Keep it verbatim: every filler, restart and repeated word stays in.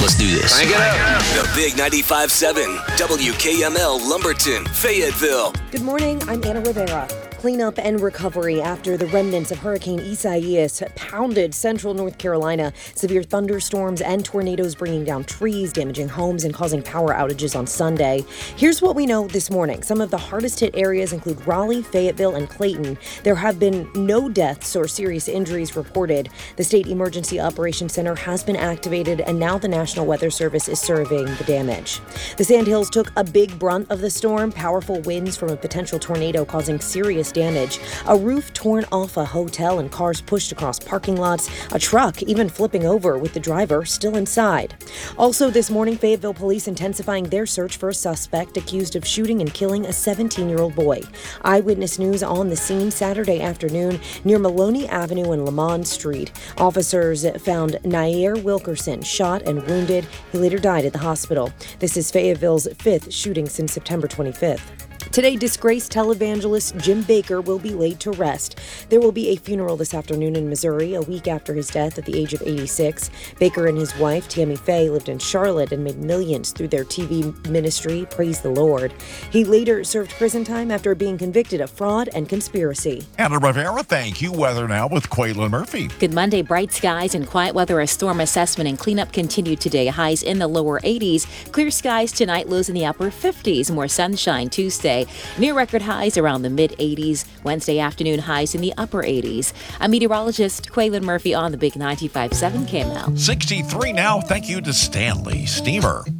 Let's do this. Crank it up. The Big ninety-five point seven W K M L Lumberton, Fayetteville. Good morning, I'm Anna Rivera. Cleanup and recovery after the remnants of Hurricane Isaias pounded central North Carolina. Severe thunderstorms and tornadoes bringing down trees, damaging homes, and causing power outages on Sunday. Here's what we know this morning. Some of the hardest hit areas include Raleigh, Fayetteville, and Clayton. There have been no deaths or serious injuries reported. The State Emergency Operations Center has been activated, and now the National Weather Service is surveying the damage. The Sandhills took a big brunt of the storm. Powerful winds from a potential tornado causing serious damage. A roof torn off a hotel and cars pushed across parking lots. A truck even flipping over with the driver still inside. Also this morning, Fayetteville police intensifying their search for a suspect accused of shooting and killing a seventeen-year-old boy. Eyewitness News on the scene Saturday afternoon near Maloney Avenue and Lamont Street. Officers found Nair Wilkerson shot and wounded. He later died at the hospital. This is Fayetteville's fifth shooting since September twenty-fifth. Today, disgraced televangelist Jim Bakker will be laid to rest. There will be a funeral this afternoon in Missouri, a week after his death at the age of eighty-six. Bakker and his wife, Tammy Faye, lived in Charlotte and made millions through their T V ministry, Praise the Lord. He later served prison time after being convicted of fraud and conspiracy. Anna Rivera, thank you. Weather now with Quaylen Murphy. Good Monday. Bright skies and quiet weather as storm assessment and cleanup continue today. Highs in the lower eighties. Clear skies tonight, lows in the upper fifties. More sunshine Tuesday. Near record highs around the mid-eighties. Wednesday afternoon highs in the upper eighties. I'm meteorologist Quaylen Murphy on the Big ninety-five point seven K M L. sixty-three now. Thank you to Stanley Steamer.